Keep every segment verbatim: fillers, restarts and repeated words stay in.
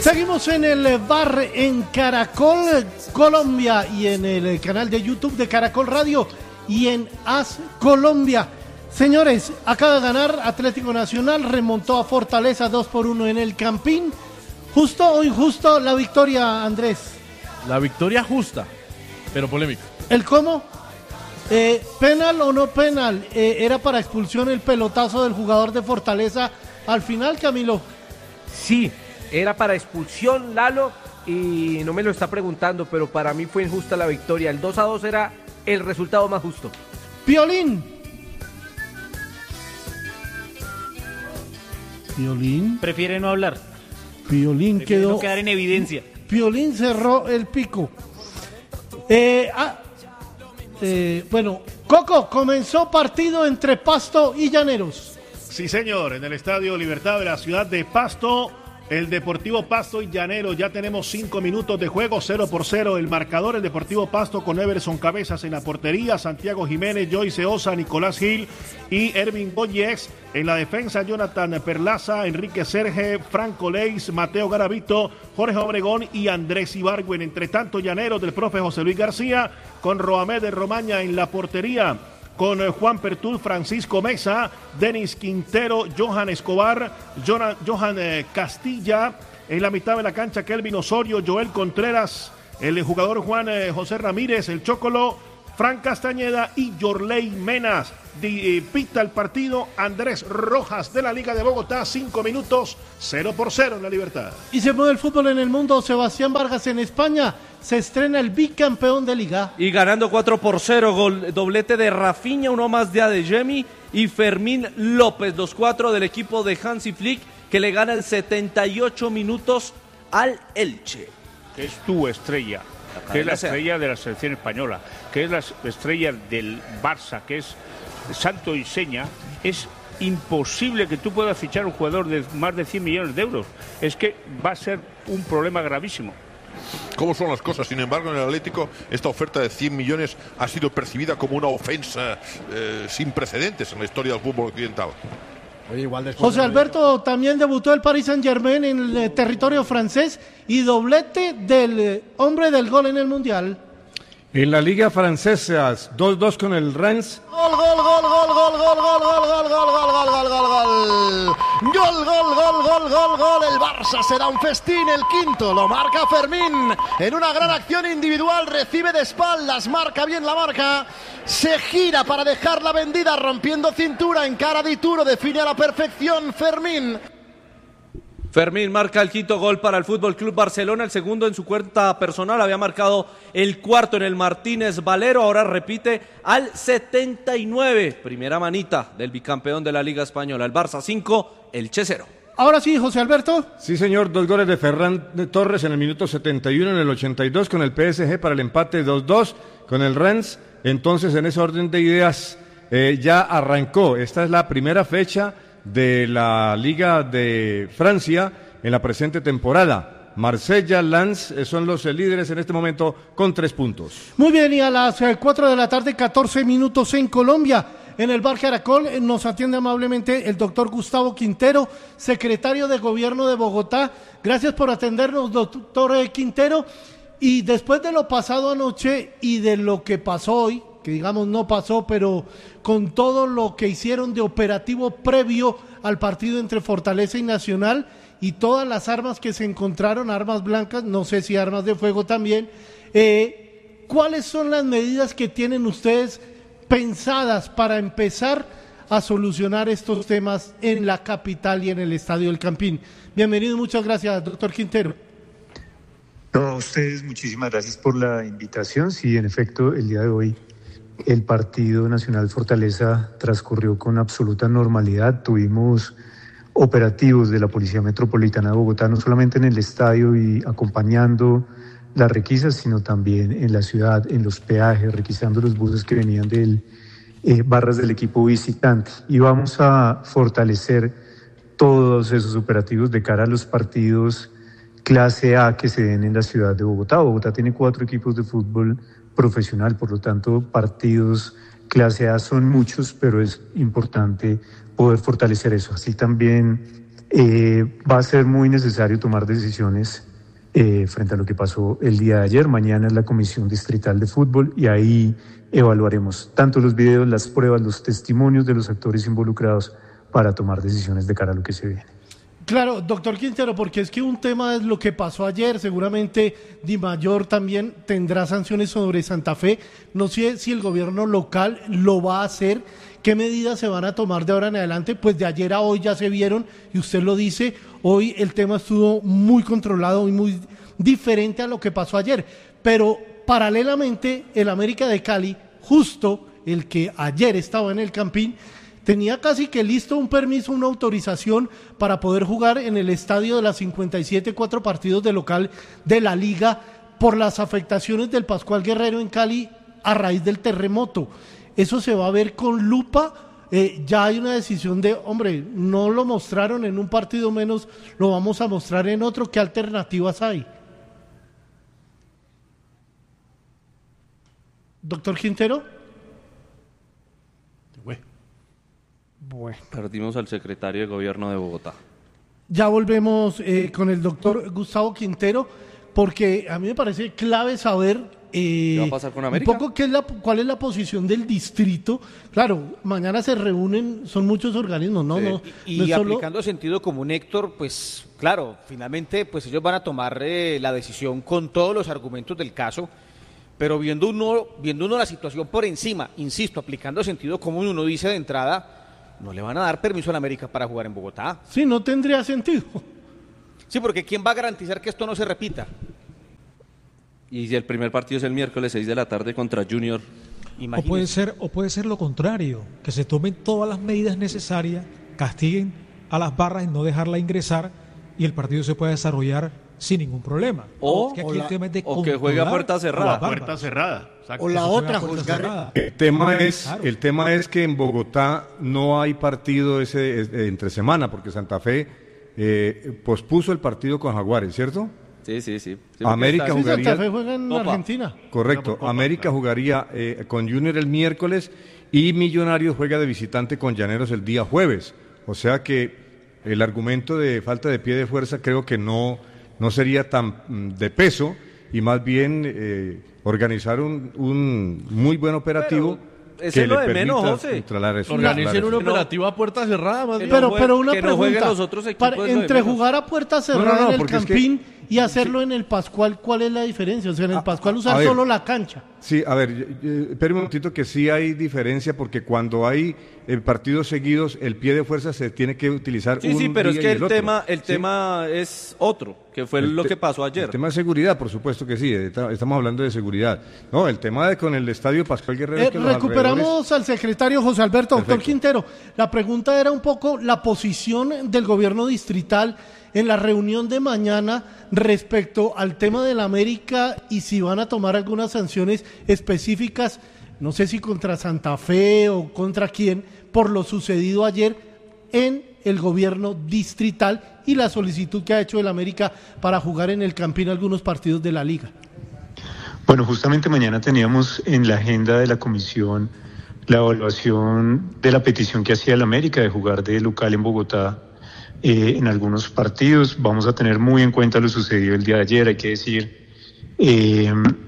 Seguimos en el bar en Caracol Colombia y en el canal de YouTube de Caracol Radio y en As Colombia. Señores, acaba de ganar Atlético Nacional, remontó a Fortaleza dos por uno en el Campín. ¿Justo o injusto la victoria, Andrés? La victoria justa, pero polémica. ¿El cómo? Eh, ¿Penal o no penal? Eh, ¿Era para expulsión el pelotazo del jugador de Fortaleza al final, Camilo? Sí, era para expulsión, Lalo, y no me lo está preguntando, pero para mí fue injusta la victoria. El dos a dos era el resultado más justo. Piolín. Piolín. Prefiere no hablar. Piolín Prefiere quedó. no quedar en evidencia. Piolín cerró el pico. Eh, ah, eh, bueno, Coco, comenzó partido entre Pasto y Llaneros. Sí, señor, en el Estadio Libertad de la ciudad de Pasto, el Deportivo Pasto y Llaneros. Ya tenemos cinco minutos de juego, cero por cero. El marcador, el Deportivo Pasto con Everson Cabezas en la portería, Santiago Jiménez, Joyce Osa, Nicolás Gil y Ervin Boyex. En la defensa, Jonathan Perlaza, Enrique Serge, Franco Leis, Mateo Garavito, Jorge Obregón y Andrés Ibargüen. Entre tanto, Llaneros del profe José Luis García con Roamed de Romaña en la portería, con Juan Pertul, Francisco Mesa, Denis Quintero, Johan Escobar, Johan, Johan eh, Castilla, en la mitad de la cancha Kelvin Osorio, Joel Contreras, el jugador Juan eh, José Ramírez, el Chocolo, Fran Castañeda y Yorley Menas. Di, eh, pita el partido Andrés Rojas de la Liga de Bogotá, cinco minutos, cero por cero en la Libertad. Y se mueve el fútbol en el mundo. Sebastián Vargas en España, se estrena el bicampeón de Liga. Y ganando cuatro por cero, gol, doblete de Rafinha, uno más de Adeyemi y Fermín López, dos cuatro del equipo de Hansi Flick, que le gana en setenta y ocho minutos al Elche. Que es tu estrella, que es la estrella de la selección española, que es la estrella del Barça, que es santo y seña. Es imposible que tú puedas fichar un jugador de más de cien millones de euros. Es que va a ser un problema gravísimo. ¿Cómo son las cosas? Sin embargo, en el Atlético esta oferta de cien millones ha sido percibida como una ofensa eh, sin precedentes en la historia del fútbol occidental. Oye, igual José Alberto también debutó el Paris Saint-Germain en el eh, territorio francés y doblete del eh, hombre del gol en el Mundial. En la Liga Francesa, dos dos con el Rennes. Gol, gol, gol, gol, gol, gol, gol, gol, gol, gol, gol, gol, gol, gol, gol. Gol, gol, gol, gol, gol, gol. El Barça será un festín, el quinto. Lo marca Fermín. En una gran acción individual, recibe de espaldas, marca bien la marca. Se gira para dejarla vendida, rompiendo cintura en cara de Ituro. Define a la perfección Fermín. Fermín marca el quinto gol para el Fútbol Club Barcelona, el segundo en su cuenta personal, había marcado el cuarto en el Martínez Valero, ahora repite al setenta y nueve, primera manita del bicampeón de la Liga Española, el Barça cinco, Elche cero. Ahora sí, José Alberto. Sí, señor, dos goles de Ferran Torres en el minuto setenta y uno, en el ochenta y dos con el P S G para el empate dos dos con el Rennes. Entonces, en ese orden de ideas, eh, ya arrancó, esta es la primera fecha de la Liga de Francia en la presente temporada. Marsella, Lens son los líderes en este momento con tres puntos. Muy bien, y a las cuatro de la tarde, catorce minutos en Colombia. En el Bar Caracol nos atiende amablemente el doctor Gustavo Quintero, secretario de Gobierno de Bogotá. Gracias por atendernos, doctor Quintero. Y después de lo pasado anoche y de lo que pasó hoy, que digamos no pasó, pero con todo lo que hicieron de operativo previo al partido entre Fortaleza y Nacional y todas las armas que se encontraron, armas blancas, no sé si armas de fuego también, eh, ¿cuáles son las medidas que tienen ustedes pensadas para empezar a solucionar estos temas en la capital y en el Estadio del Campín? Bienvenido, muchas gracias, doctor Quintero. No, a ustedes muchísimas gracias por la invitación. Sí, en efecto, el día de hoy el partido Nacional Fortaleza transcurrió con absoluta normalidad. Tuvimos operativos de la Policía Metropolitana de Bogotá, no solamente en el estadio y acompañando las requisas, sino también en la ciudad, en los peajes, requisando los buses que venían de eh, barras del equipo visitante. Y vamos a fortalecer todos esos operativos de cara a los partidos clase A que se den en la ciudad de Bogotá. Bogotá tiene cuatro equipos de fútbol profesional, por lo tanto partidos clase A son muchos, pero es importante poder fortalecer eso. Así también Eh, va a ser muy necesario tomar decisiones eh, frente a lo que pasó el día de ayer. Mañana es la Comisión Distrital de Fútbol y ahí evaluaremos tanto los videos, las pruebas, los testimonios de los actores involucrados para tomar decisiones de cara a lo que se viene. Claro, doctor Quintero, porque es que un tema es lo que pasó ayer, seguramente Di Mayor también tendrá sanciones sobre Santa Fe, no sé si el gobierno local lo va a hacer, qué medidas se van a tomar de ahora en adelante, pues de ayer a hoy ya se vieron y usted lo dice, hoy el tema estuvo muy controlado y muy diferente a lo que pasó ayer, pero paralelamente el América de Cali, justo el que ayer estaba en el Campín, tenía casi que listo un permiso, una autorización para poder jugar en el estadio de las cincuenta y siete, cuatro partidos de local de la liga por las afectaciones del Pascual Guerrero en Cali a raíz del terremoto. Eso se va a ver con lupa, eh, ya hay una decisión de, hombre, no lo mostraron en un partido menos, lo vamos a mostrar en otro, ¿qué alternativas hay? Doctor Quintero. Bueno. Perdimos al secretario de Gobierno de Bogotá. Ya volvemos eh, con el doctor Gustavo Quintero, porque a mí me parece clave saber eh, ¿qué va a pasar con América? un poco qué es la, cuál es la posición del distrito. Claro, mañana se reúnen, son muchos organismos, ¿no? Sí. no y no y solo... aplicando sentido común, Héctor, pues claro, finalmente pues ellos van a tomar eh, la decisión con todos los argumentos del caso, pero viendo uno, viendo uno la situación por encima, insisto, aplicando sentido común, uno dice de entrada, no le van a dar permiso a la América para jugar en Bogotá. Sí, no tendría sentido. Sí, porque ¿quién va a garantizar que esto no se repita? Y si el primer partido es el miércoles seis de la tarde contra Junior. O puede ser, o puede ser lo contrario, que se tomen todas las medidas necesarias, castiguen a las barras y no dejarla ingresar y el partido se pueda desarrollar sin ningún problema. O, que, aquí o, el la, tema es de o que juegue a puerta cerrada. A puerta cerrada. Exacto. O la otra, juzgar. El tema es, el tema es que en Bogotá no hay partido ese eh, entre semana, porque Santa Fe eh, pospuso el partido con Jaguares, ¿cierto? Sí, sí, sí. sí América sí, jugaría. Santa Fe juega en Copa. Argentina. Correcto. Copa, América claro. jugaría eh, con Junior el miércoles y Millonarios juega de visitante con Llaneros el día jueves. O sea que el argumento de falta de pie de fuerza creo que no, no sería tan de peso y más bien eh, organizar un, un muy buen operativo. Pero es lo de menos, José. Organicen un operativo a puerta cerrada, más bien. Pero, pero una que pregunta, no los otros equipos para, entre jugar a puerta cerrada no, no, no, en el Campín es que, y hacerlo sí. en el Pascual, ¿cuál es la diferencia? O sea, en el Pascual usar ver, solo la cancha. Sí, a ver, espera un momentito que sí hay diferencia porque cuando hay eh, partidos seguidos, el pie de fuerza se tiene que utilizar sí, un Sí, sí, pero día es que el, el, otro. tema, el ¿sí? tema es otro, que fue el lo te, que pasó ayer. El tema de seguridad, por supuesto que sí, estamos hablando de seguridad. No, el tema de con el estadio Pascual Guerrero. Eh, es que recuperamos alrededores... al secretario José Alberto, Perfecto. doctor Quintero. La pregunta era un poco la posición del gobierno distrital en la reunión de mañana respecto al tema de la América y si van a tomar algunas sanciones específicas, no sé si contra Santa Fe o contra quién, por lo sucedido ayer en el gobierno distrital y la solicitud que ha hecho el América para jugar en el Campín algunos partidos de la liga. Bueno, justamente mañana teníamos en la agenda de la comisión la evaluación de la petición que hacía el América de jugar de local en Bogotá eh, en algunos partidos. Vamos a tener muy en cuenta lo sucedido el día de ayer. Hay que decir eh,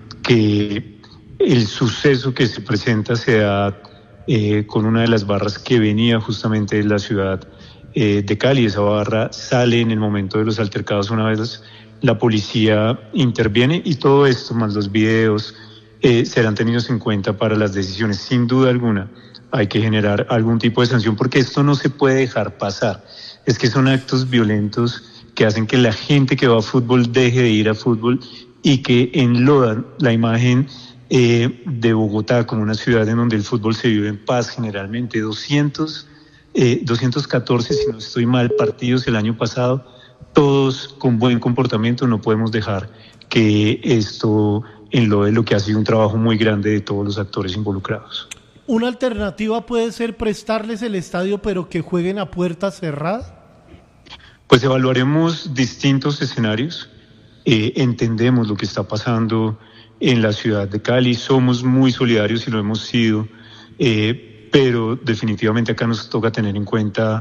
que el suceso que se presenta se da eh, con una de las barras que venía justamente de la ciudad eh, de Cali. Esa barra sale en el momento de los altercados una vez la policía interviene y todo esto más los videos eh, serán tenidos en cuenta para las decisiones. Sin duda alguna hay que generar algún tipo de sanción porque esto no se puede dejar pasar. Es que son actos violentos que hacen que la gente que va a fútbol deje de ir a fútbol y que enlodan la imagen eh, de Bogotá como una ciudad en donde el fútbol se vive en paz generalmente. doscientos, eh, doscientos catorce, si no estoy mal, partidos el año pasado, todos con buen comportamiento. No podemos dejar que esto enlode lo que ha sido un trabajo muy grande de todos los actores involucrados. ¿Una alternativa puede ser prestarles el estadio pero que jueguen a puerta cerrada? Pues evaluaremos distintos escenarios, eh, entendemos lo que está pasando en la ciudad de Cali, somos muy solidarios y lo hemos sido, eh, pero definitivamente acá nos toca tener en cuenta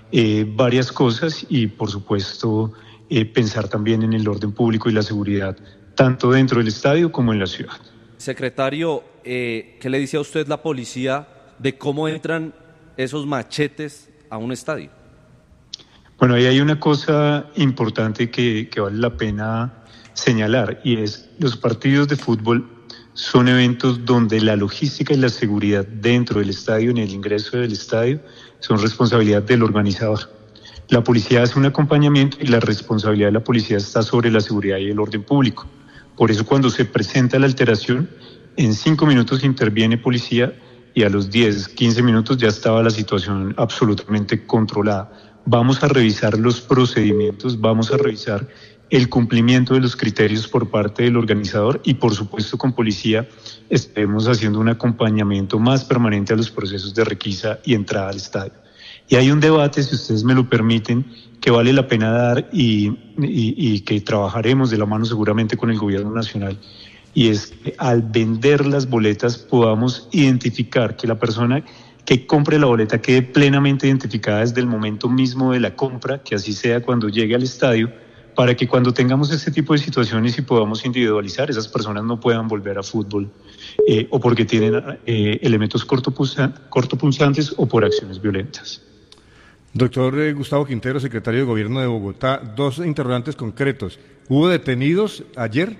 eh, varias cosas y, por supuesto, eh, pensar también en el orden público y la seguridad, tanto dentro del estadio como en la ciudad. Secretario, eh, ¿qué le dice a usted la policía de cómo entran esos machetes a un estadio? Bueno, ahí hay una cosa importante que, que vale la pena señalar, y es los partidos de fútbol son eventos donde la logística y la seguridad dentro del estadio, en el ingreso del estadio, son responsabilidad del organizador. La policía hace un acompañamiento y la responsabilidad de la policía está sobre la seguridad y el orden público. Por eso cuando se presenta la alteración, en cinco minutos interviene policía y a los diez, quince minutos ya estaba la situación absolutamente controlada. Vamos a revisar los procedimientos, vamos a revisar el cumplimiento de los criterios por parte del organizador y, por supuesto, con policía estaremos haciendo un acompañamiento más permanente a los procesos de requisa y entrada al estadio. Y hay un debate, si ustedes me lo permiten, que vale la pena dar y, y, y que trabajaremos de la mano seguramente con el gobierno nacional, y es que al vender las boletas podamos identificar que la persona que compre la boleta quede plenamente identificada desde el momento mismo de la compra, que así sea cuando llegue al estadio, para que cuando tengamos este tipo de situaciones y podamos individualizar, esas personas no puedan volver a fútbol eh, o porque tienen eh, elementos cortopunzantes o por acciones violentas. Doctor eh, Gustavo Quintero, secretario de Gobierno de Bogotá, dos interrogantes concretos. ¿Hubo detenidos ayer?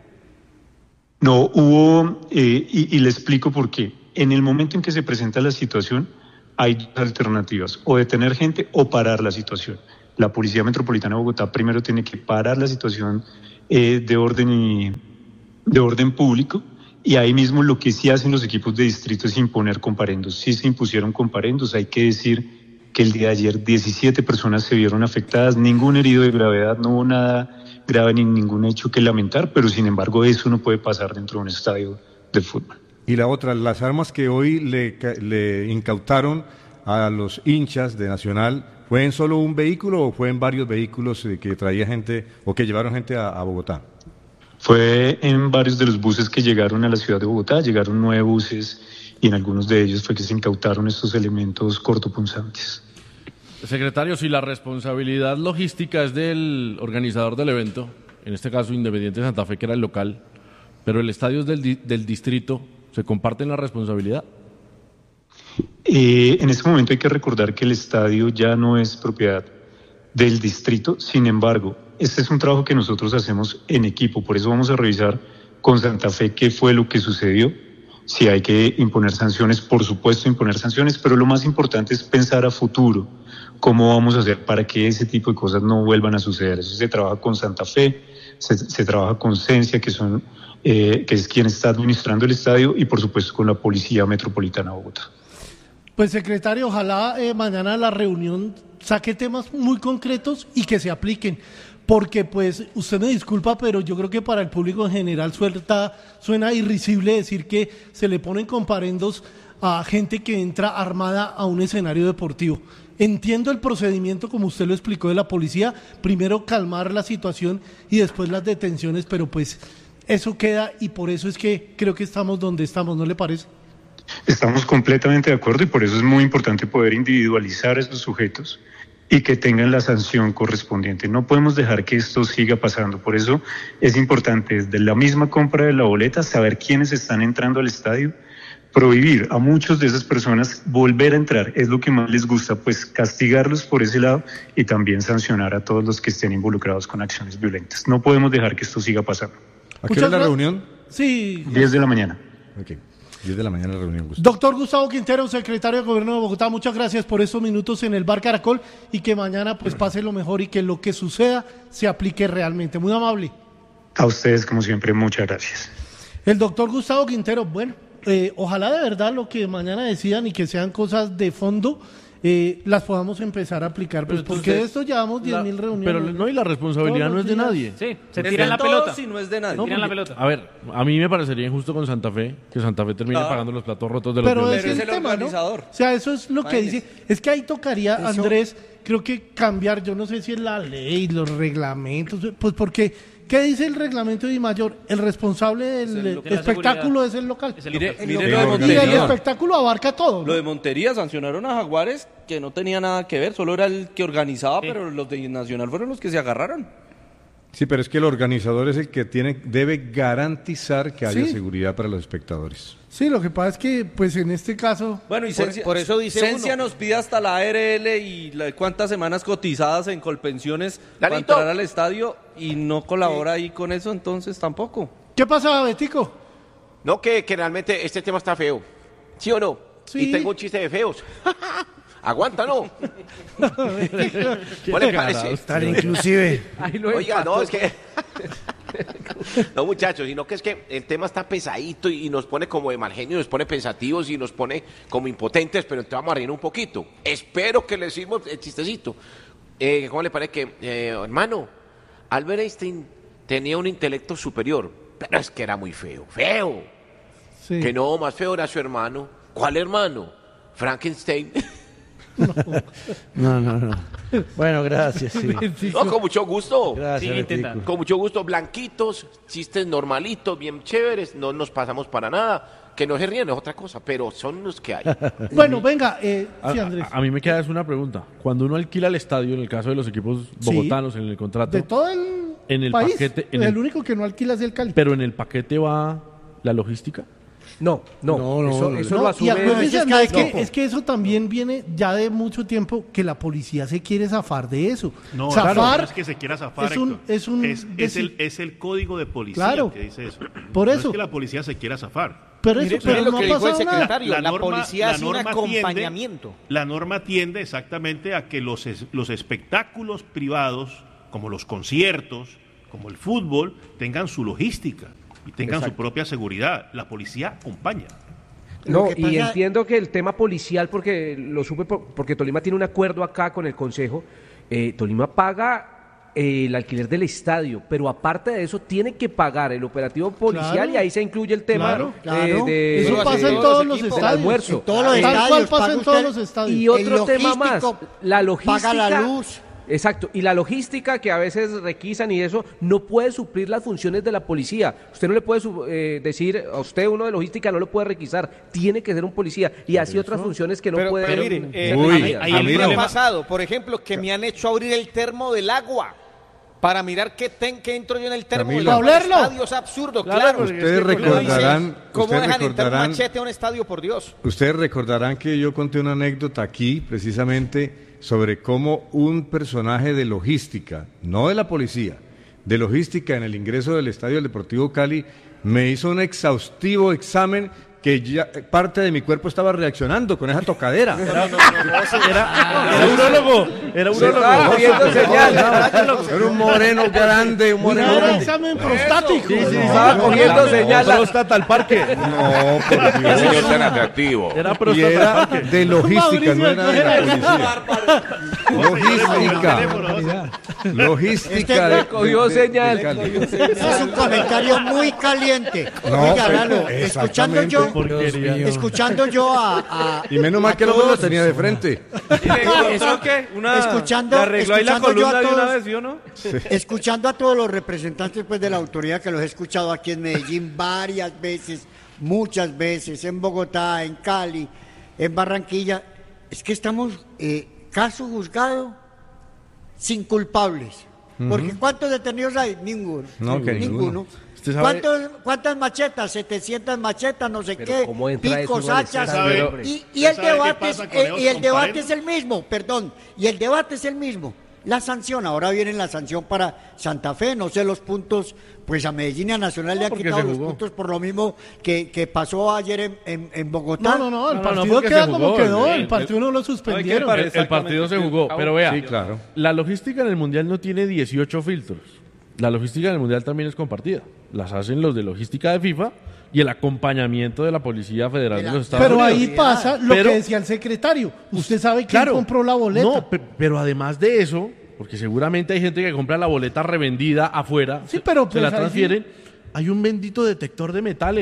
No, hubo, eh, y, y le explico por qué. En el momento en que se presenta la situación, hay dos alternativas, o detener gente o parar la situación. La Policía Metropolitana de Bogotá primero tiene que parar la situación eh, de orden y, de orden público, y ahí mismo lo que sí hacen los equipos de distrito es imponer comparendos. Sí se impusieron comparendos, hay que decir que el día de ayer diecisiete personas se vieron afectadas, ningún herido de gravedad, no hubo nada grave ni ningún hecho que lamentar, pero sin embargo eso no puede pasar dentro de un estadio de fútbol. Y la otra, las armas que hoy le, le incautaron a los hinchas de Nacional, ¿fue en solo un vehículo o fue en varios vehículos que traía gente o que llevaron gente a, a Bogotá? Fue en varios de los buses que llegaron a la ciudad de Bogotá, llegaron nueve buses y en algunos de ellos fue que se incautaron estos elementos cortopunzantes. Secretario, si la responsabilidad logística es del organizador del evento, en este caso Independiente Santa Fe, que era el local, pero el estadio es del, di- del distrito, ¿se comparten la responsabilidad? Eh, en este momento hay que recordar que el estadio ya no es propiedad del distrito, sin embargo, este es un trabajo que nosotros hacemos en equipo, por eso vamos a revisar con Santa Fe qué fue lo que sucedió. Si hay que imponer sanciones, por supuesto imponer sanciones, pero lo más importante es pensar a futuro, cómo vamos a hacer para que ese tipo de cosas no vuelvan a suceder. Eso se trabaja con Santa Fe, se, se trabaja con Cencia, que, son, eh, que es quien está administrando el estadio, y por supuesto con la Policía Metropolitana de Bogotá. Pues secretario, ojalá eh, mañana la reunión saque temas muy concretos y que se apliquen, porque pues usted me disculpa, pero yo creo que para el público en general suelta, suena irrisible decir que se le ponen comparendos a gente que entra armada a un escenario deportivo. Entiendo el procedimiento como usted lo explicó de la policía, primero calmar la situación y después las detenciones, pero pues eso queda y por eso es que creo que estamos donde estamos, ¿no le parece? Estamos completamente de acuerdo y por eso es muy importante poder individualizar a esos sujetos y que tengan la sanción correspondiente. No podemos dejar que esto siga pasando, por eso es importante desde la misma compra de la boleta saber quiénes están entrando al estadio, prohibir a muchas de esas personas volver a entrar, es lo que más les gusta, pues castigarlos por ese lado y también sancionar a todos los que estén involucrados con acciones violentas. No podemos dejar que esto siga pasando. ¿A qué hora es la reunión? Sí. diez de la mañana. Ok. diez de la mañana la reunión, Gustavo. Doctor Gustavo Quintero, secretario de Gobierno de Bogotá, muchas gracias por estos minutos en el Bar Caracol y que mañana pues pase lo mejor y que lo que suceda se aplique realmente. Muy amable. A ustedes, como siempre, muchas gracias. El doctor Gustavo Quintero, bueno, eh, ojalá de verdad lo que mañana decidan y que sean cosas de fondo, eh, las podamos empezar a aplicar, pues, porque de esto llevamos diez mil reuniones. Pero no, y la responsabilidad no es de nadie. Sí, se tiran la pelota. Si no es de nadie. No, tiran porque, la pelota. A ver, a mí me parecería injusto con Santa Fe, que Santa Fe termine Claro. pagando los platos rotos de los Pero violentos. ese es el, tema, ¿no? O sea, eso es lo que Imagínese. dice. Es que ahí tocaría, Eso- Andrés, creo que cambiar, yo no sé si es la ley, los reglamentos, pues porque ¿Qué dice el reglamento de Mayor? El responsable del Es el- espectáculo es el local. Es el Mire- local. El mire local. lo de Y el Montería. espectáculo abarca todo. Lo de Montería sancionaron a Jaguares, que no tenía nada que ver, solo era el que organizaba, pero los de Nacional fueron los que se agarraron. Sí, pero es que el organizador es el que tiene, debe garantizar que haya Sí. seguridad para los espectadores. Sí, lo que pasa es que, pues en este caso... Bueno, y Por- Cencia, por eso dice Cencia uno. nos pide hasta la A R L y la- cuántas semanas cotizadas en Colpensiones para Lalito. entrar al estadio y no colabora ahí con eso, entonces tampoco. ¿Qué pasa, Betico? No, que, que realmente este tema está feo. ¿Sí o no? Sí. Y tengo un chiste de feos. Aguanta, ¿no? ¿Cómo le parece? Tan inclusive. Oiga, no, es que... No, muchachos, sino que es que el tema está pesadito y nos pone como de mal genio, nos pone pensativos y nos pone como impotentes, pero entonces vamos a reír un poquito. Espero que le sirva el chistecito. Eh, ¿Cómo le parece que, eh, hermano, Albert Einstein tenía un intelecto superior, pero es que era muy feo, feo? Sí. Que no, más feo era su hermano. ¿Cuál hermano? Frankenstein. No, no, no. Bueno, gracias. Sí. No, con mucho gusto. Gracias, Sí, Betico. con mucho gusto, blanquitos, chistes normalitos, bien chéveres, no nos pasamos para nada. Que no se ríen es otra cosa, pero son los que hay. Bueno, venga, eh, A, sí, Andrés. a- a mí me queda es una pregunta. Cuando uno alquila el estadio, en el caso de los equipos Sí. bogotanos, en el contrato, De todo el, en el país, paquete, en el, el- único que no alquila es el Cali. pero en el paquete va la logística. No, no, No, no, eso, no, eso No, lo y asume acuérdense, es Andrés, cada que, equipo. es que eso también viene ya de mucho tiempo que la policía se quiere zafar de eso. No, zafar claro, no es que se quiera zafar, es un, Héctor. es un es, es el, decir- es el código de policía Claro. que dice eso. Por No eso. es que la policía se quiera zafar. Pero Mire, eso, pero mire lo no que ha dijo el pasado nada. secretario. La policía hace un acompañamiento. Tiende, la norma tiende exactamente a que los, es- los espectáculos privados, como los conciertos, como el fútbol, tengan su logística y tengan Exacto. su propia seguridad. La policía acompaña. No, Lo que y pasa- entiendo que el tema policial, porque lo supe, por- porque Tolima tiene un acuerdo acá con el Consejo, eh, Tolima paga eh, el alquiler del estadio, pero aparte de eso tiene que pagar el operativo policial Claro. y ahí se incluye el tema Claro, eh, claro. de, Eso Pero pasa así en todos todos los los equipos. estadios. almuerzo. En todos los Tal cual estadios. pasa paga en usted- todos los estadios. Y otro El tema más, logístico la logística. paga la luz. Exacto, y la logística que a veces requisan y eso no puede suplir las funciones de la policía. Usted no le puede su- eh, decir a usted uno de logística no lo puede requisar, tiene que ser un policía y así otras funciones que no Pero, puede pero ser miren, eh, Uy, a mí- ahí a mí el me ha problema- pasado, por ejemplo, que me han hecho abrir el termo del agua para mirar qué, ten, qué entro yo en el termo Camilo. del agua. ¿Para olerlo? del estadio. Es absurdo, Claro, claro. porque Ustedes es que- recordarán, ¿Cómo ustedes dejan entrar un recordarán, machete a un estadio, por Dios? ustedes recordarán que yo conté una anécdota aquí, precisamente, sobre cómo un personaje de logística, no de la policía, de logística en el ingreso del Estadio del Deportivo Cali, me hizo un exhaustivo examen que ya parte de mi cuerpo estaba reaccionando con esa tocadera. Era, era urólogo, era Se urólogo. estaba cogiendo señales. Era un moreno grande, un moreno Era un grande. examen prostático. Sí, sí, No. Estaba cogiendo señal. Solo está al parque. No, por Qué Dios. señor tan atractivo. Era Y próstata al era parque. de logística, no era de la policía. Logística. Logística de, cogió de- de- señal. de Cali. Ese es un comentario muy caliente. No, Oiga, pero- Lalo, escuchando yo, Porquería. escuchando yo a, a- Y menos mal a que el hombre lo todos- tenía de frente. ¿Y le encontró qué? Una, Escuchando- ¿Le arregló ahí la escuchando yo a columna de una todos- vez, ¿sí o no? escuchando a todos los representantes pues, de la autoridad que los he escuchado aquí en Medellín varias veces, muchas veces, en Bogotá, en Cali, en Barranquilla, es que estamos eh, caso juzgado sin culpables. Porque ¿cuántos detenidos hay? Ninguno. No, que ninguno. ninguno. Usted sabe- ¿Cuántos- ¿Cuántas machetas? setecientas machetas, no sé Pero qué, ¿cómo entra picos, eso uno al hachas. estadio, hombre? Y, y ¿Usted el sabe qué debate es, pasa con eh, esos y el debate comparendos? es el mismo, perdón, y el debate es el mismo. La sanción, ahora viene la sanción para Santa Fe, no sé los puntos, pues a Medellín y a Nacional le han porque quitado se los jugó. puntos por lo mismo que, que pasó ayer en, en, en Bogotá. No, no, no, el No, no, no, partido porque queda se como jugó, quedó, el- el partido no lo Hay que suspendieron. parar. El, el partido se jugó, pero vea, Sí, claro. la logística en el Mundial no tiene dieciocho filtros. La logística en el Mundial también es compartida. Las hacen los de logística de FIFA y el acompañamiento de la Policía Federal de, De la- los Estados Pero Unidos. ahí pasa lo Pero- que decía el secretario. Usted sabe quién Claro. compró la boleta. No, pe- pero además de eso, porque seguramente hay gente que compra la boleta revendida afuera, Sí, pero se pues la ahí transfieren, hay un bendito detector de metales.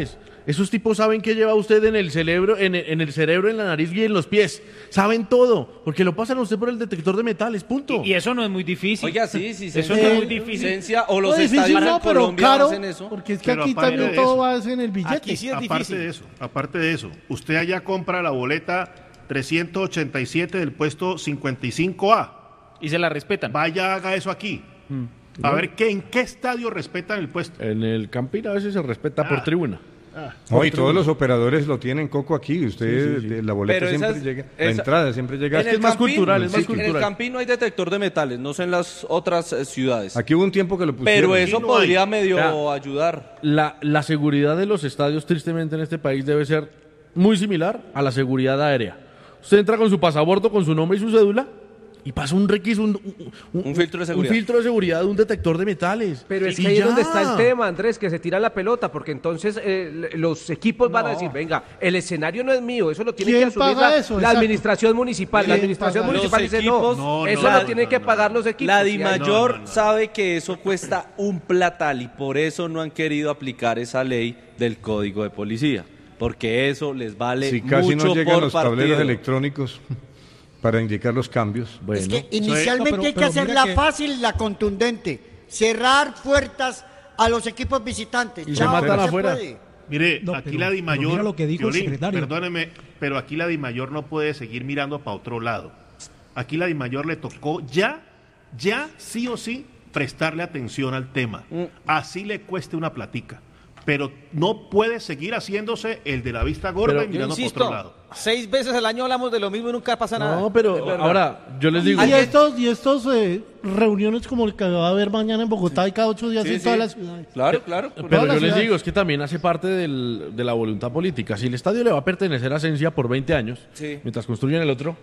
Esos tipos saben qué lleva usted en el cerebro, en el, en el cerebro, en la nariz y en los pies. Saben todo, porque lo pasan a usted por el detector de metales, punto. Y, y eso no es muy difícil. Oiga, sí, sí, sí. Eso no es muy difícil. O los no, estadios difícil, en no, pero Colombia caro, hacen eso. porque es que Pero aquí aparte también de todo eso, va en el billete. Aquí sí es aparte difícil. de eso, aparte de eso, usted allá compra la boleta trescientos ochenta y siete del puesto cincuenta y cinco A. Y se la respetan. Vaya, haga eso aquí. Mm. A ver, ¿qué, ¿en qué estadio respetan el puesto? En el Campín a veces se respeta Ah. por tribuna. Ah. No, y todos los operadores lo tienen, Coco, aquí. Usted, Sí, sí, sí. de la boleta Pero siempre esas- llega, la esa- entrada siempre llega. En Es el que es más Campín, cultural, es sí, más En el cultural. Campín no hay detector de metales, no sé en las otras eh, ciudades. Aquí hubo un tiempo que lo pusieron. Pero eso Aquí no podría hay. medio Ya. ayudar. La, la seguridad de los estadios, tristemente, en este país debe ser muy similar a la seguridad aérea. Usted entra con su pasaporte, con su nombre y su cédula, y pasa un requisito, un, un- Un filtro de seguridad. Un filtro de seguridad, un detector de metales. Pero es Y que ahí es ya. donde está el tema, Andrés, que se tira la pelota, porque entonces eh, los equipos van a decir, venga, el escenario no es mío, eso lo tiene que ¿Quién asumir paga la, eso? la Exacto. administración municipal. La ¿Quién administración paga? municipal Los dice, equipos- no, No, eso no, lo no, tienen no, que no, pagar no. los equipos. La Y ahí- DIMAYOR no, no, no. sabe que eso cuesta un platal y por eso no han querido aplicar esa ley del Código de Policía, porque eso les vale Si casi mucho no llegan por los partido. tableros electrónicos para indicar los cambios. Bueno, Es que inicialmente No, pero- hay que pero hacerla mira que- fácil, la contundente. Cerrar puertas a los equipos visitantes. Y se Chao, matan no se afuera. puede. Mire, No, aquí pero- la pero DIMAYOR, mira lo que dijo el Piolín, secretario. perdóneme, pero aquí la DIMAYOR no puede seguir mirando para otro lado. Aquí la DIMAYOR le tocó ya, ya sí o sí prestarle atención al tema. Así le cueste una platica. Pero no puede seguir haciéndose el de la vista gorda Pero y Yo mirando para insisto, otro lado. seis veces al año hablamos de lo mismo y nunca pasa nada. no, pero Es verdad. ahora, yo les digo... Y estos, y estos eh, reuniones como el que va a haber mañana en Bogotá y cada ocho días Sí, en sí. todas las ciudades. Claro, claro. Pero todas las yo les ciudades. digo, es que también hace parte del- de la voluntad política. Si el estadio le va a pertenecer a Ascensia por veinte años, Sí. mientras construyen el otro,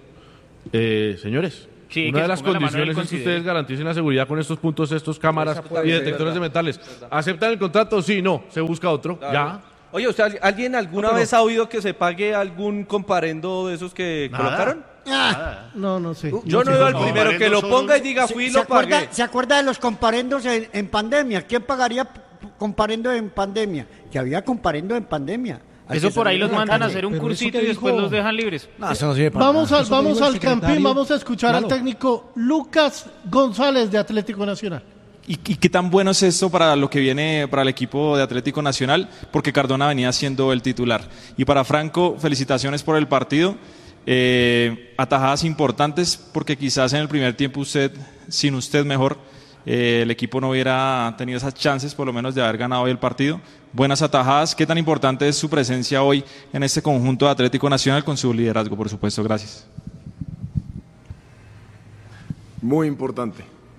eh, señores, Sí, una que de las pongan la mano en el condiciones es que considere. ustedes garanticen la seguridad con estos puntos, estos cámaras puede y ser, detectores de verdad. metales. ¿Aceptan el contrato? Sí, no, se busca otro, Claro. ya. Oye, ¿usted, ¿alguien alguna vez ha oído que se pague algún comparendo de esos que Nada. colocaron? Ah, No, no sé. Yo no veo al no, primero que lo comparendos ponga y son- diga ¿Se, fui y se lo acuerda, pagué. ¿Se acuerda de los comparendos en, en pandemia? ¿Quién pagaría p- comparendo en pandemia? Que había comparendo en pandemia. Al Eso que por ahí salió los en la mandan a calle. hacer un Pero eso cursito que y después dijo- los dejan libres. No, eso no sirve para Vamos nada. al, Eso que vamos dijo el al Campín, secretario. vamos a escuchar al Claro. técnico Lucas González de Atlético Nacional. ¿Y, y qué tan bueno es esto para lo que viene para el equipo de Atlético Nacional? Porque Cardona venía siendo el titular. Y para Franco, felicitaciones por el partido. Eh, atajadas importantes porque quizás en el primer tiempo usted, sin usted mejor, eh, el equipo no hubiera tenido esas chances por lo menos de haber ganado hoy el partido. Buenas atajadas. ¿Qué tan importante es su presencia hoy en este conjunto de Atlético Nacional con su liderazgo, por supuesto? Gracias. Muy importante.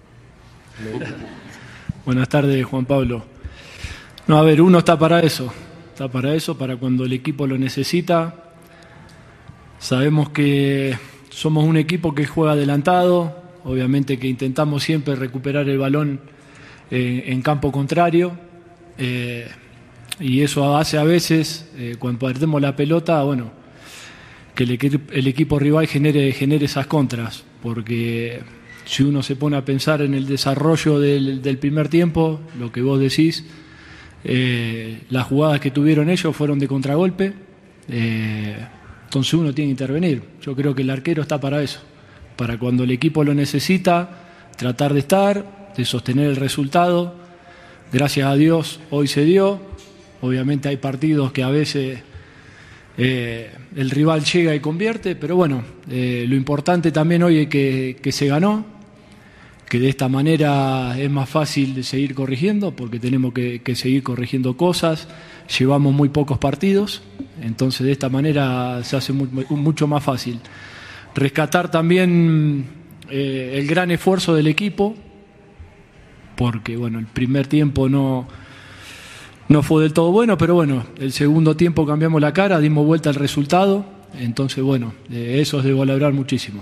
Buenas tardes, Juan Pablo. No, a ver, uno está para eso, está para eso, para cuando el equipo lo necesita. Sabemos que somos un equipo que juega adelantado, obviamente que intentamos siempre recuperar el balón eh, en campo contrario, eh, y eso hace a veces, eh, cuando perdemos la pelota, bueno, que el, equi- el equipo rival genere, genere esas contras, porque si uno se pone a pensar en el desarrollo del, del primer tiempo, lo que vos decís, eh, las jugadas que tuvieron ellos fueron de contragolpe, eh, entonces uno tiene que intervenir. Yo creo que el arquero está para eso, para cuando el equipo lo necesita, tratar de estar, de sostener el resultado. Gracias a Dios hoy se dio. Obviamente hay partidos que a veces eh, el rival llega y convierte, pero bueno, eh, lo importante también hoy es que, que se ganó, que de esta manera es más fácil de seguir corrigiendo, porque tenemos que, que seguir corrigiendo cosas, llevamos muy pocos partidos, entonces de esta manera se hace muy- mucho más fácil. Rescatar también eh, el gran esfuerzo del equipo, porque bueno, el primer tiempo no, no fue del todo bueno, pero bueno, el segundo tiempo cambiamos la cara, dimos vuelta al resultado, entonces bueno, eh, eso es de valorar muchísimo.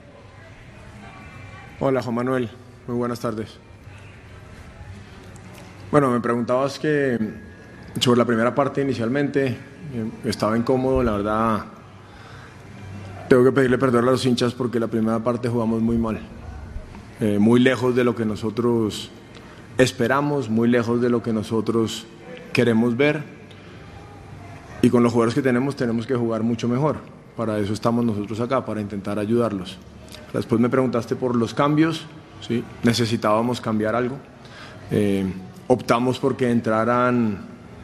Hola, Juan Manuel. Muy buenas tardes. Bueno, me preguntabas que sobre la primera parte inicialmente eh, estaba incómodo, la verdad. Tengo que pedirle perdón a los hinchas porque la primera parte jugamos muy mal. Eh, muy lejos de lo que nosotros esperamos, muy lejos de lo que nosotros queremos ver. y con los jugadores que tenemos tenemos que jugar mucho mejor. Para eso estamos nosotros acá, para intentar ayudarlos. Después me preguntaste por los cambios, ¿sí? Necesitábamos cambiar algo. Eh, optamos por que entraran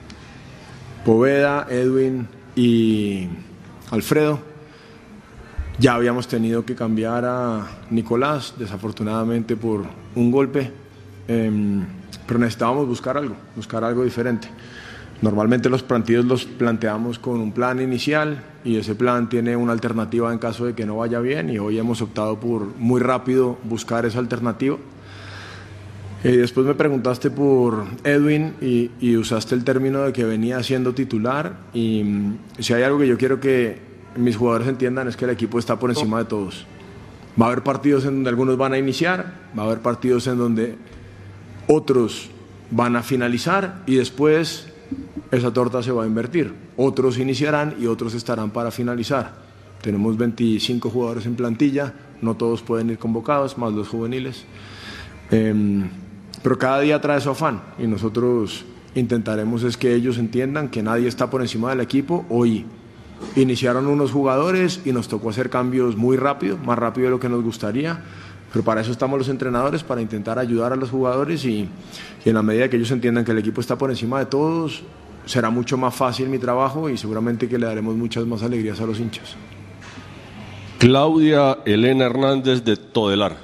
Poveda, Edwin y Alfredo. Ya habíamos tenido que cambiar a Nicolás, desafortunadamente por un golpe, eh, pero necesitábamos buscar algo, buscar algo diferente. Normalmente los partidos los planteamos con un plan inicial y ese plan tiene una alternativa en caso de que no vaya bien, y hoy hemos optado por muy rápido buscar esa alternativa. Eh, después me preguntaste por Edwin y, y usaste el término de que venía siendo titular, y mm, si hay algo que yo quiero que mis jugadores entiendan es que el equipo está por encima de todos. Va a haber partidos en donde algunos van a iniciar, va a haber partidos en donde otros van a finalizar y después esa torta se va a invertir. Otros iniciarán y otros estarán para finalizar. Tenemos veinticinco jugadores en plantilla, no todos pueden ir convocados, más los juveniles. Eh, pero cada día trae su afán y nosotros intentaremos es que ellos entiendan que nadie está por encima del equipo. Hoy iniciaron unos jugadores y nos tocó hacer cambios muy rápido, más rápido de lo que nos gustaría. Pero para eso estamos los entrenadores, para intentar ayudar a los jugadores y, y en la medida que ellos entiendan que el equipo está por encima de todos, será mucho más fácil mi trabajo y seguramente que le daremos muchas más alegrías a los hinchas. Claudia Elena Hernández de Todelar.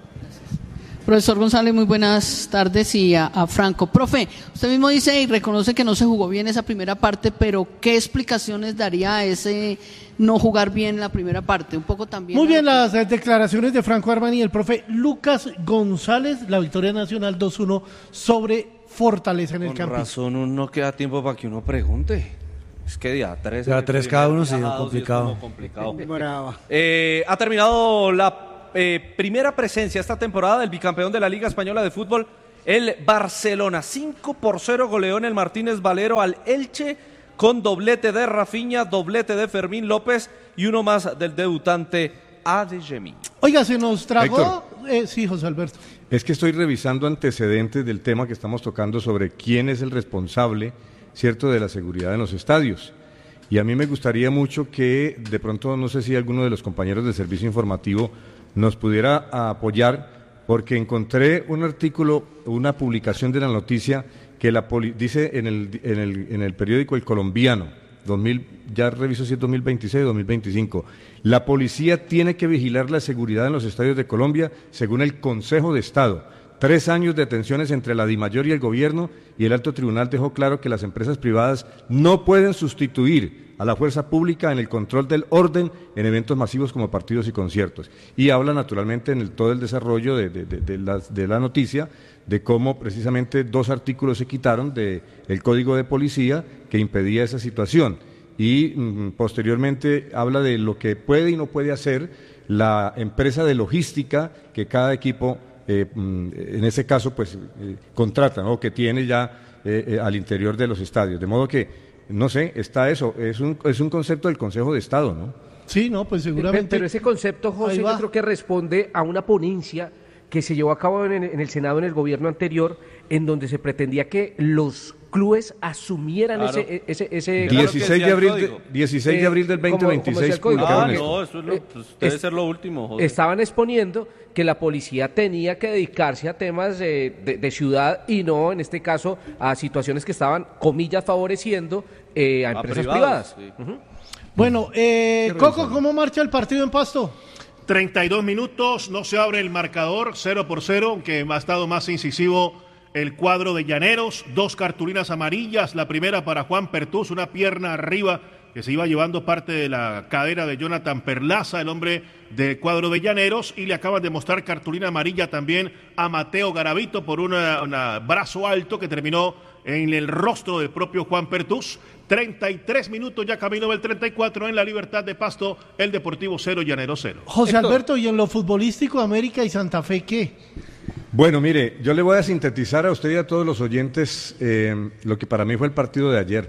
Profesor González, muy buenas tardes, y a, a Franco. Profe, usted mismo dice y reconoce que no se jugó bien esa primera parte, pero ¿qué explicaciones daría a ese no jugar bien la primera parte? Un poco también. Muy bien las eh, declaraciones de Franco Armani y el profe Lucas González, la victoria nacional dos uno sobre Fortaleza en el campo. Con razón, no queda tiempo para que uno pregunte. Es que día tres. Ya tres cada uno, sí, es complicado. complicado. Brava. Eh, ha terminado la eh, primera presencia esta temporada del bicampeón de la Liga Española de Fútbol, el Barcelona. cinco por cero goleó en el Martínez Valero al Elche, con doblete de Rafinha, doblete de Fermín López y uno más del debutante Adeyemi. Oiga, se nos tragó... Eh, sí, José Alberto. Es que estoy revisando antecedentes del tema que estamos tocando sobre quién es el responsable, ¿cierto?, de la seguridad en los estadios. Y a mí me gustaría mucho que, de pronto, no sé si alguno de los compañeros del servicio informativo nos pudiera apoyar, porque encontré un artículo, una publicación de la noticia que la poli- dice en el, en, el, en el periódico El Colombiano, dos mil, ya reviso si es dos mil veintiséis o dos mil veinticinco, la policía tiene que vigilar la seguridad en los estadios de Colombia según el Consejo de Estado. Tres años de tensiones entre la DIMAYOR y el gobierno, y el alto tribunal dejó claro que las empresas privadas no pueden sustituir a la fuerza pública en el control del orden en eventos masivos como partidos y conciertos. Y habla naturalmente en el, todo el desarrollo de, de, de, de, la, de la noticia de cómo precisamente dos artículos se quitaron del Código de Policía que impedía esa situación. Y mm, posteriormente habla de lo que puede y no puede hacer la empresa de logística que cada equipo, eh, en ese caso, pues eh, contrata, ¿no?, que tiene ya eh, eh, al interior de los estadios. De modo que, no sé, está eso, es un, es un concepto del Consejo de Estado, ¿no? Sí, no, pues seguramente. Pero ese concepto, José, yo creo que responde a una ponencia que se llevó a cabo en, en el Senado en el gobierno anterior, en donde se pretendía que los clubes asumieran claro. ese, ese, ese dieciséis de abril de, dieciséis de abril del veinte veintiséis. Ah, no, eso es lo, pues, debe es, ser lo último. Joder. Estaban exponiendo que la policía tenía que dedicarse a temas de, de, de ciudad y no, en este caso, a situaciones que estaban, comillas, favoreciendo eh, a, a empresas privadas. privadas. Sí. Uh-huh. Bueno, eh, Coco, ¿cómo marcha el partido en Pasto? treinta y dos minutos, no se abre el marcador, cero por cero, aunque ha estado más incisivo el cuadro de Llaneros. Dos cartulinas amarillas, la primera para Juan Pertús, una pierna arriba que se iba llevando parte de la cadera de Jonathan Perlaza, el hombre del cuadro de Llaneros, y le acaban de mostrar cartulina amarilla también a Mateo Garavito por un brazo alto que terminó en el rostro del propio Juan Pertús. treinta y tres minutos, ya camino del treinta y cuatro en la Libertad de Pasto, el Deportivo cero, Llaneros cero. José Alberto, ¿y en lo futbolístico, América y Santa Fe qué? Bueno, mire, yo le voy a sintetizar a usted y a todos los oyentes eh, lo que para mí fue el partido de ayer.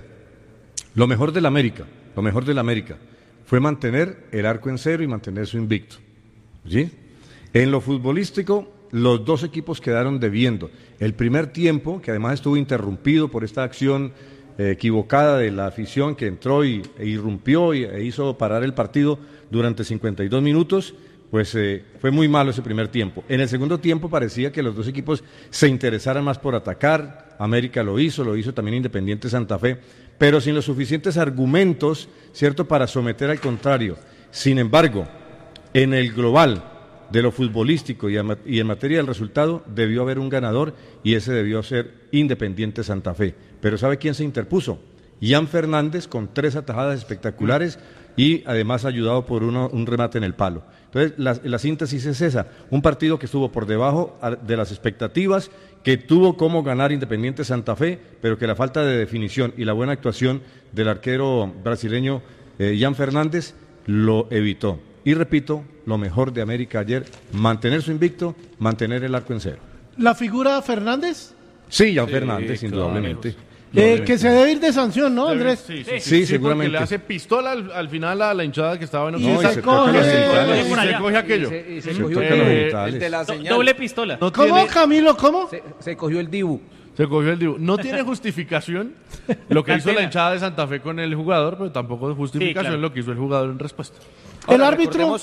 Lo mejor del América, lo mejor del América fue mantener el arco en cero y mantener su invicto, ¿sí? En lo futbolístico, los dos equipos quedaron debiendo. El primer tiempo, que además estuvo interrumpido por esta acción eh, equivocada de la afición que entró y, e irrumpió y, e hizo parar el partido durante cincuenta y dos minutos, pues eh, fue muy malo ese primer tiempo. En el segundo tiempo parecía que los dos equipos se interesaran más por atacar. América lo hizo, lo hizo también Independiente Santa Fe, pero sin los suficientes argumentos, ¿cierto?, para someter al contrario. Sin embargo, en el global de lo futbolístico y en materia del resultado, debió haber un ganador y ese debió ser Independiente Santa Fe. Pero ¿sabe quién se interpuso? Jan Fernández, con tres atajadas espectaculares y además ayudado por uno, un remate en el palo. Entonces, la, la síntesis es esa, un partido que estuvo por debajo de las expectativas, que tuvo como ganar Independiente Santa Fe, pero que la falta de definición y la buena actuación del arquero brasileño eh, Jan Fernández lo evitó. Y repito, lo mejor de América ayer, mantener su invicto, mantener el arco en cero. ¿La figura Fernández? Sí, Jan Sí, Fernández, claro. indudablemente. Eh, que se debe ir de sanción, ¿no, Andrés? Sí, sí, Sí, sí, sí, seguramente. porque le hace pistola al, al final a la hinchada que estaba en Y Oquisca. se coge- Y se coge y por se allá. coge aquello. Y se- y se Se cogió toca el- los eh, genitales. el de la Do- señal. Doble pistola. No ¿Cómo, tiene- Camilo? ¿Cómo? Se, se cogió el Dibu. Se cogió el Dibu. No tiene justificación lo que La hizo la antena. hinchada de Santa Fe con el jugador, pero tampoco de justificación Sí, claro. lo que hizo el jugador en respuesta. El árbitro.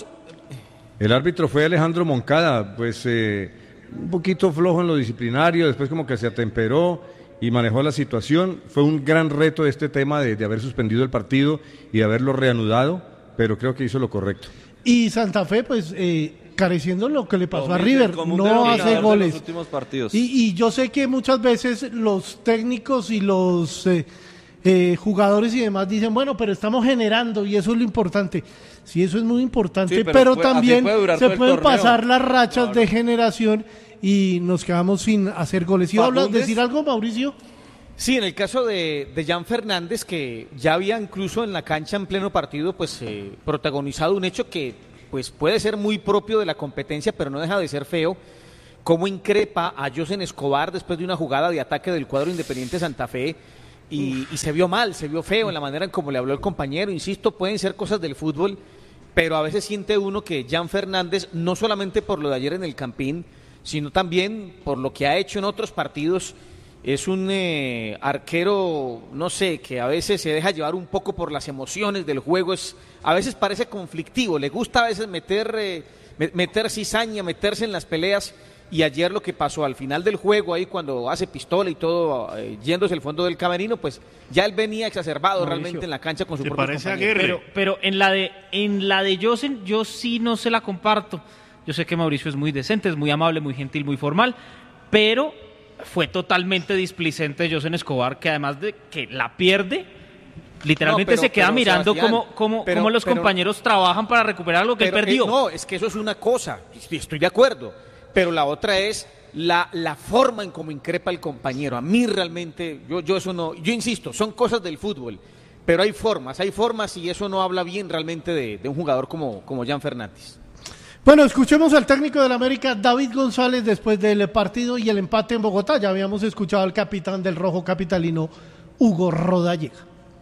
El árbitro fue Alejandro Moncada, pues eh, un poquito flojo en lo disciplinario, después como que se atemperó y manejó la situación. Fue un gran reto este tema de, de haber suspendido el partido y de haberlo reanudado, pero creo que hizo lo correcto. Y Santa Fe, pues, eh, careciendo lo que le pasó a Común- River, común no denominador hace de los goles. últimos partidos. Y, y yo sé que muchas veces los técnicos y los eh, eh, jugadores y demás dicen, bueno, pero estamos generando y eso es lo importante. Sí, eso es muy importante, Sí, pero, pero puede- así también puede durar se todo el pueden torneo. pasar las rachas de generación y nos quedamos sin hacer goles. ¿Iba a hablar- Fagundes. decir algo, Mauricio? Sí, en el caso de, de Jan Fernández, que ya había incluso en la cancha en pleno partido, pues eh, protagonizado un hecho que pues puede ser muy propio de la competencia, pero no deja de ser feo, cómo increpa a Josen Escobar después de una jugada de ataque del cuadro Independiente Santa Fe, y, y se vio mal, se vio feo en la manera en cómo le habló el compañero. Insisto, pueden ser cosas del fútbol, pero a veces siente uno que Jan Fernández, no solamente por lo de ayer en el Campín, sino también por lo que ha hecho en otros partidos, es un eh, arquero, no sé, que a veces se deja llevar un poco por las emociones del juego, es a veces parece conflictivo, le gusta a veces meter, eh, me- meter cizaña, meterse en las peleas, y ayer lo que pasó al final del juego, ahí cuando hace pistola y todo, eh, yéndose al fondo del camerino, pues ya él venía exacerbado Mauricio, realmente en la cancha con su ¿te propio parece a compañero. Pero, pero en la de en la de Josen yo sí no se la comparto. Yo sé que Mauricio es muy decente, es muy amable, muy gentil, muy formal, pero fue totalmente displicente Josen Escobar, que además de que la pierde, literalmente No, pero- se queda pero, mirando Sebastián, cómo, cómo, pero- cómo los pero- compañeros trabajan para recuperar lo que Pero, él perdió. eh, no, es que eso es una cosa, estoy, estoy de acuerdo, pero la otra es la, la forma en cómo increpa el compañero. A mí realmente, yo, yo eso no, yo insisto, son cosas del fútbol, pero hay formas, hay formas y eso no habla bien realmente de, de un jugador como, como Jan Fernández. Bueno, escuchemos al técnico del América, David González, después del partido y el empate en Bogotá. Ya habíamos escuchado al capitán del Rojo Capitalino, Hugo Rodallega.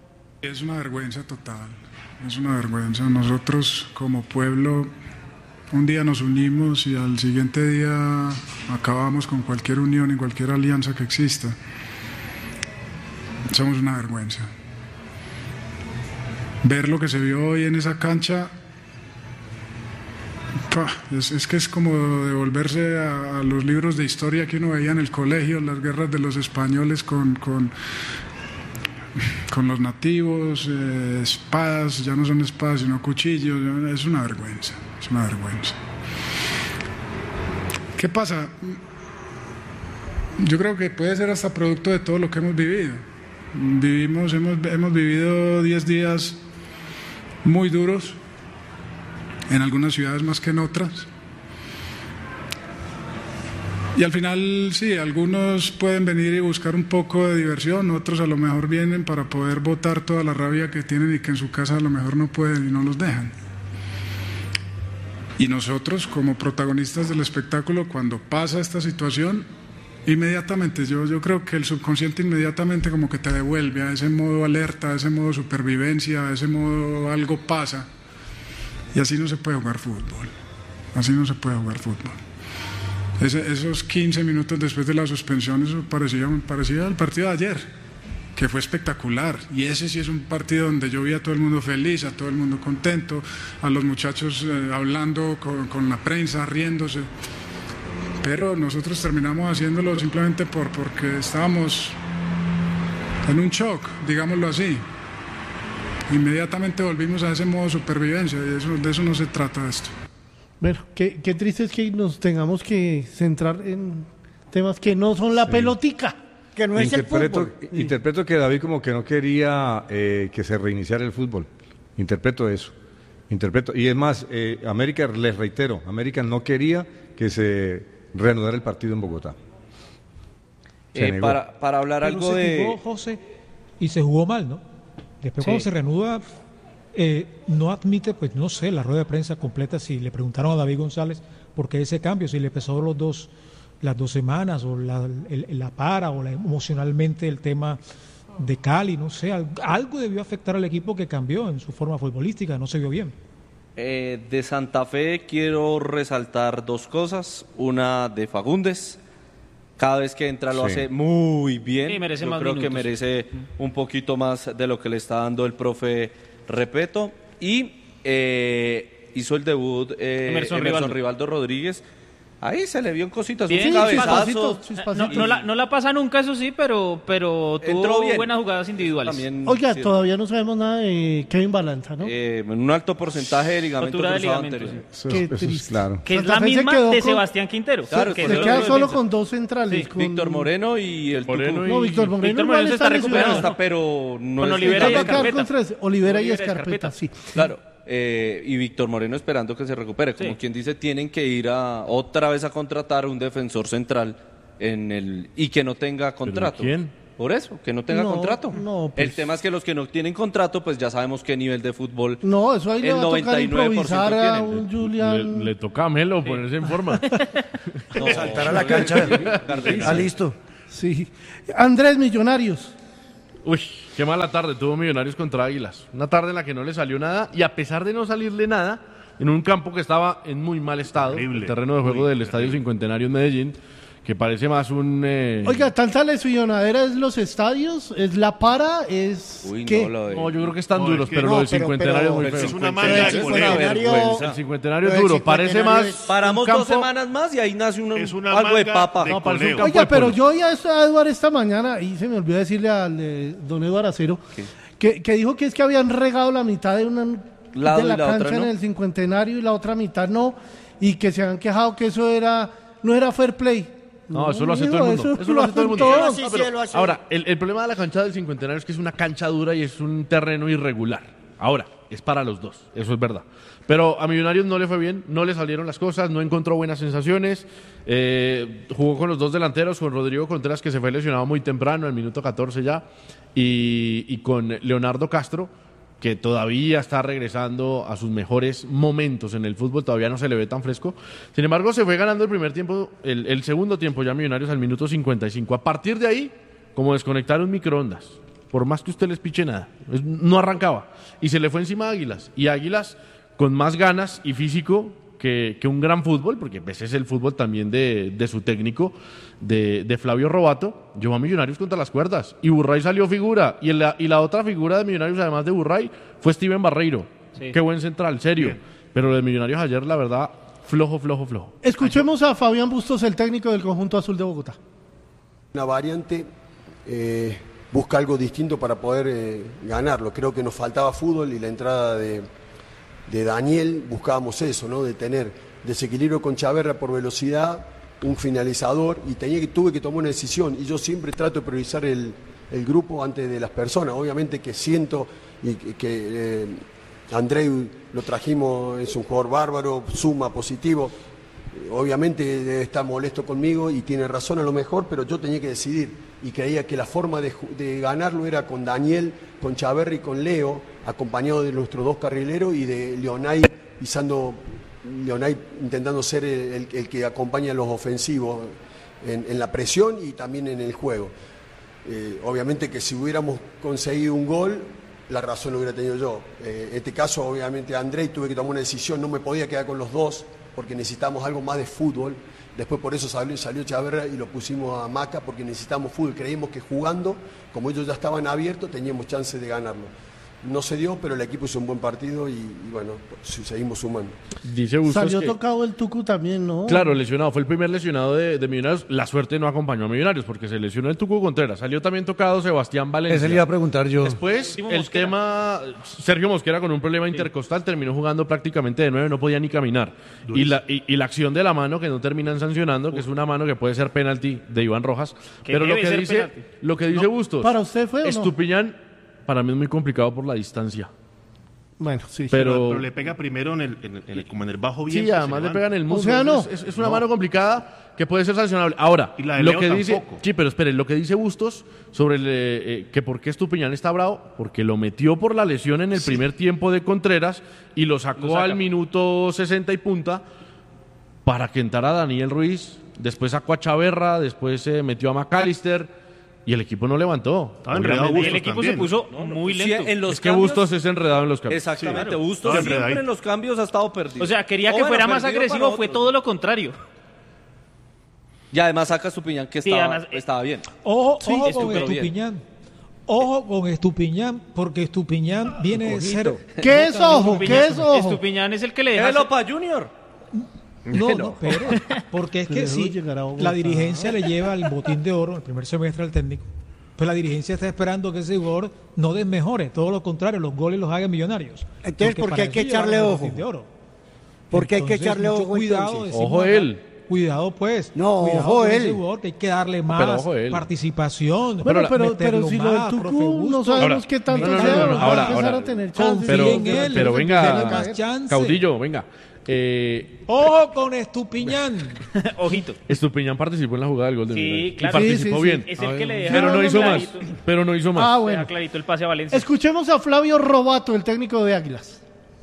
Es una vergüenza total, es una vergüenza. Nosotros como pueblo un día nos unimos y al siguiente día acabamos con cualquier unión y cualquier alianza que exista. Somos una vergüenza. Ver lo que se vio hoy en esa cancha, pa, es, es que es como devolverse a, a los libros de historia que uno veía en el colegio, las guerras de los españoles con... con con los nativos, eh, espadas, ya no son espadas sino cuchillos, es una vergüenza, es una vergüenza. ¿Qué pasa? Yo creo que puede ser hasta producto de todo lo que hemos vivido. Vivimos, hemos, hemos vivido diez días muy duros, en algunas ciudades más que en otras. Y al final, sí, algunos pueden venir y buscar un poco de diversión, otros a lo mejor vienen para poder botar toda la rabia que tienen y que en su casa a lo mejor no pueden y no los dejan. Y nosotros, como protagonistas del espectáculo, cuando pasa esta situación, inmediatamente, yo, yo creo que el subconsciente inmediatamente como que te devuelve a ese modo alerta, a ese modo supervivencia, a ese modo algo pasa. Y así no se puede jugar fútbol, así no se puede jugar fútbol. Ese, esos quince minutos después de la suspensión, eso parecía, parecía el partido de ayer. que fue espectacular, y ese sí es un partido donde yo vi a todo el mundo feliz, a todo el mundo contento, a los muchachos eh, hablando con, con la prensa, riéndose, pero nosotros terminamos haciéndolo simplemente por, porque estábamos en un shock, digámoslo así. Inmediatamente volvimos a ese modo supervivencia, y eso, de eso no se trata esto. Bueno, qué, qué triste es que nos tengamos que centrar en temas que no son la sí. pelotica. Que no interpreto, es el fútbol. Interpreto que David como que no quería eh, que se reiniciara el fútbol. Interpreto eso. Interpreto. Y es más, eh, América, les reitero, América no quería que se reanudara el partido en Bogotá. Eh, para, para hablar Pero algo se de... jugó, José, y se jugó mal, ¿no? Después sí. cuando se reanuda, eh, no admite, pues no sé, la rueda de prensa completa, si le preguntaron a David González por qué ese cambio, si le pesó los dos... las dos semanas o la, el, la para o la, emocionalmente el tema de Cali, no sé, algo debió afectar al equipo que cambió en su forma futbolística, no se vio bien. Eh, de Santa Fe quiero resaltar dos cosas, una de Fagundes, cada vez que entra lo sí. hace muy bien, sí, merece yo más creo minutos. que merece un poquito más de lo que le está dando el profe Repeto, y eh, hizo el debut eh, Emerson, Emerson Rivaldo. Rivaldo Rodríguez. Ahí se le vio en cositas, bien, un cabezazo. Chispacito, chispacito. No, no, la, no la pasa nunca, eso sí, pero, pero tuvo buenas jugadas individuales. También, Oiga, sí, todavía no sabemos nada de Kevin Balanza, ¿no? Eh, un alto porcentaje de ligamento cruzado de ligamento, anterior. sí. Qué eso, eso es claro. Que es la misma de Sebastián Quintero. Claro, se, se queda solo con dos centrales. Sí, con... Víctor Moreno y el Moreno Tucu. No, Víctor Moreno, Víctor Moreno se está recuperando, está, pero no con es Olivera y Escarpeta. Escarpeta. Olivera y Escarpeta, sí. Claro. Eh, y Víctor Moreno esperando que se recupere, como sí. quien dice, tienen que ir a otra vez a contratar un defensor central en el y que no tenga contrato. ¿Quién? Por eso, que no tenga no, contrato. No, pues... El tema es que los que no tienen contrato, pues ya sabemos qué nivel de fútbol. No, eso ahí le va a tocar improvisar a tienen. un Julián. Le, le toca a Melo sí. ponerse en forma. No, saltar a la cancha. Ah, listo. Sí. Andrés, Millonarios. Uy, qué mala tarde tuvo Millonarios contra Águilas. Una tarde en la que no le salió nada, y a pesar de no salirle nada, en un campo que estaba en muy mal estado, terrible, el terreno de juego del Estadio Cincuentenario en Medellín, que parece más un... Eh... Oiga, tanta lesionadera es los estadios, es la para, es... Uy, ¿qué? no, lo de... no, yo creo que están no, duros, es que pero no, lo del pero, Cincuentenario pero, es muy feo. Es una manga de vergüenza. El Cincuentenario es duro, parece más... Paramos campo... dos semanas más y ahí nace un, es una algo de papa. De no, parece un campo Oiga, de pero polo. yo ya a Eduardo esta mañana, y se me olvidó decirle al eh, don Eduardo Acero, que, que dijo que es que habían regado la mitad de una... Lado de la, la cancha otra, ¿no? en el Cincuentenario y la otra mitad no, y que se han quejado que eso era no era fair play. No, no eso lo hace amigo, todo el mundo. Eso, eso lo hace todo el mundo. Todos. No, pero, ahora, el, el problema de la cancha del Cincuentenario es que es una cancha dura y es un terreno irregular. Ahora, es para los dos, eso es verdad. Pero a Millonarios no le fue bien, no le salieron las cosas, no encontró buenas sensaciones. Eh, jugó con los dos delanteros, con Rodrigo Contreras, que se fue lesionado muy temprano, en el minuto catorce ya, y, y con Leonardo Castro, que todavía está regresando a sus mejores momentos en el fútbol, todavía no se le ve tan fresco. Sin embargo, se fue ganando el primer tiempo, el, el segundo tiempo ya Millonarios al minuto cincuenta y cinco. A partir de ahí, como desconectar un microondas, por más que usted les piche nada, no arrancaba. Y se le fue encima a Águilas. Y Águilas, con más ganas y físico que, que un gran fútbol, porque ese es el fútbol también de, de su técnico, de, de Flavio Robato, llevó a Millonarios contra las cuerdas. Y Burray salió figura. Y la, y la otra figura de Millonarios, además de Burray, fue Steven Barreiro. Sí. Qué buen central, serio. Bien. Pero de Millonarios ayer, la verdad, flojo, flojo, flojo. Escuchemos a Fabián Bustos, el técnico del conjunto azul de Bogotá. Una variante... Eh... busca algo distinto para poder eh, ganarlo. Creo que nos faltaba fútbol y la entrada de, de Daniel buscábamos eso, ¿no? De tener desequilibrio con Chaverra por velocidad, un finalizador, y tenía que, tuve que tomar una decisión. Y yo siempre trato de priorizar el, el grupo antes de las personas. Obviamente que siento y que, que eh, Andreu lo trajimos, es un jugador bárbaro, suma, positivo. Obviamente debe estar molesto conmigo y tiene razón a lo mejor, pero yo tenía que decidir y creía que la forma de, de ganarlo era con Daniel, con Chaverra y con Leo, acompañado de nuestros dos carrileros y de Leonay pisando, Leonay intentando ser el, el, el que acompaña a los ofensivos en, en la presión y también en el juego. Eh, obviamente que si hubiéramos conseguido un gol, la razón lo hubiera tenido yo. Eh, en este caso, obviamente, Andrei tuve que tomar una decisión, no me podía quedar con los dos, porque necesitamos algo más de fútbol, Después por eso salió, salió Chaverra y lo pusimos a Maca porque necesitamos fútbol. Creímos que jugando, como ellos ya estaban abiertos, teníamos chance de ganarlo. No se dio, pero el equipo hizo un buen partido y, y bueno, seguimos sumando. Dice Bustos Salió que, tocado el Tucu también, ¿no? claro, lesionado. Fue el primer lesionado de, de Millonarios. La suerte no acompañó a Millonarios porque se lesionó el Tucu Contreras. Salió también tocado Sebastián Valencia. Ese le iba a preguntar yo. Después, el tema... Sergio Mosquera con un problema intercostal terminó jugando prácticamente de nueve, no podía ni caminar. Y la, y, y la acción de la mano que no terminan sancionando, que es una mano que puede ser penalti de Iván Rojas. Que Pero lo debe que, ser dice, penalti. lo que dice No, Bustos... ¿para usted fue o no? Estupiñán, para mí es muy complicado por la distancia. Bueno, sí. Pero- Pero, pero le pega primero en el, en el- en el- como en el bajo bien. Sí, además le pegan el muslo. O sea, no. Es, es una No. mano complicada que puede ser sancionable. Ahora, Y la de lo Leo que dice, tampoco. sí, pero espere, lo que dice Bustos sobre el, eh, eh, que por qué Estupiñán está bravo, porque lo metió por la lesión en el primer tiempo de Contreras y lo sacó Lo saca. al minuto sesenta y punta para que entrara Daniel Ruiz, después sacó a Chaverra, después se metió a McAllister y el equipo no levantó. Estaba enredado Obviamente. Y el equipo se puso muy Sí, lento. en los Es que cambios- Bustos es enredado en los cambios. Exactamente, Sí, claro. Bustos Todo siempre enredadito. en los cambios ha estado perdido. O sea, quería O que bueno, fuera más perdido agresivo, para fue otros. todo lo contrario. Y además saca su piñán que Sí, estaba, además, eh, estaba bien. Ojo, Sí, ojo con estuvo bien. Estupiñán. Ojo con Estupiñán, porque Estupiñán viene de ser. ¿Qué es ojo? ¿Qué es ojo? Estupiñán es el que le deja... Déjelo para Junior. No, no, pero porque es que Dejó si llegar a Bogotá. la dirigencia le lleva el botín de oro en el primer semestre al técnico, pues la dirigencia está esperando que ese jugador no desmejore, todo lo contrario, los goles los haga Millonarios. Entonces, ¿por qué para hay que eso echarle llevaron el ojo? botín de oro. ¿Por qué hay que Entonces, echarle mucho ojo, Cuidado, entonces? decimos Ojo acá, él. Cuidado pues. No, cuidado ojo con él. ese jugador, que hay que darle más Pero ojo él. participación. Bueno, la- pero, meterlo pero si lo del más, profe Tucu no Bustos. sabemos Ahora, qué tanto no, no, sea, no, no, va ahora, a empezar ahora. a tener chances. Confía Pero, en él, pero denle venga, más chance. Caudillo, venga. Eh, Ojo con Estupiñán. Ojito. Estupiñán participó en la jugada del gol de Sí, Millonarios. claro. Y participó Sí, sí, bien. sí. Es el que le deja... Pero no hizo más. clarito- Pero no hizo más. Ah, le deja bueno. clarito el pase a Valencia. Escuchemos a Flavio Robato, el técnico de Águilas.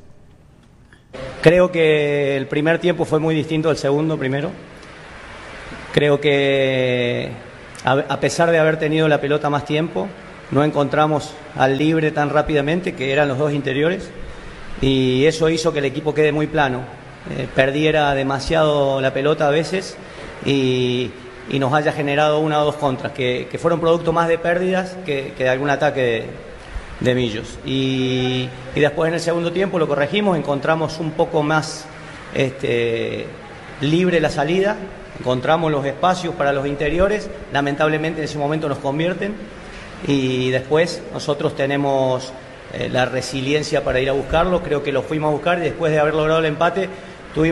Creo que el primer tiempo fue muy distinto al segundo primero. Creo que a, a pesar de haber tenido la pelota más tiempo, no encontramos al libre tan rápidamente, que eran los dos interiores, y eso hizo que el equipo quede muy plano. Eh, perdiera demasiado la pelota a veces y, y nos haya generado una o dos contras, que, que fueron producto más de pérdidas que, que de algún ataque de, de Millos. Y, y después en el segundo tiempo lo corregimos, encontramos un poco más este, libre la salida, encontramos los espacios para los interiores, lamentablemente en ese momento nos convierten y después nosotros tenemos eh, la resiliencia para ir a buscarlo, creo que lo fuimos a buscar y después de haber logrado el empate